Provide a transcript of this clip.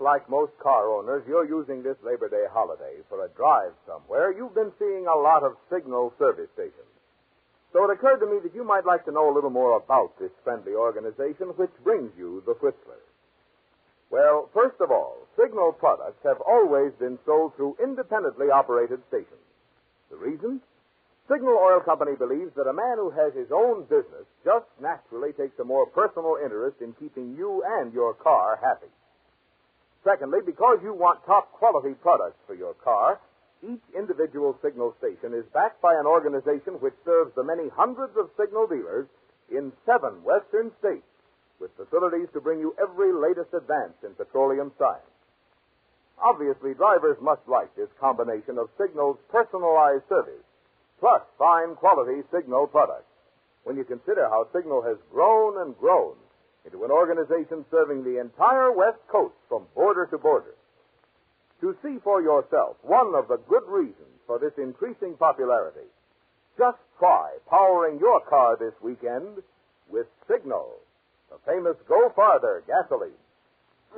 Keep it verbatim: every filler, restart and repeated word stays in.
like most car owners, you're using this Labor Day holiday for a drive somewhere, you've been seeing a lot of Signal service stations. So it occurred to me that you might like to know a little more about this friendly organization which brings you the Whistler. Well, first of all, Signal products have always been sold through independently operated stations. The reason? Signal Oil Company believes that a man who has his own business just naturally takes a more personal interest in keeping you and your car happy. Secondly, because you want top-quality products for your car, each individual Signal station is backed by an organization which serves the many hundreds of Signal dealers in seven western states, with facilities to bring you every latest advance in petroleum science. Obviously, drivers must like this combination of Signal's personalized service, plus fine quality Signal products, when you consider how Signal has grown and grown into an organization serving the entire West Coast from border to border. To see for yourself one of the good reasons for this increasing popularity, just try powering your car this weekend with Signal, the famous Go Farther gasoline.